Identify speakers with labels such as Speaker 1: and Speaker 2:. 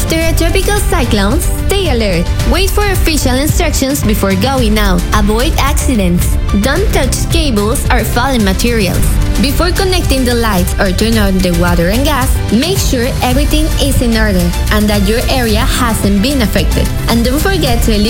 Speaker 1: After a tropical cyclone, stay alert. Wait for official instructions before going out. Avoid accidents. Don't touch cables or fallen materials. Before connecting the lights or turn on the water and gas, make sure everything is in order and that your area hasn't been affected. And don't forget to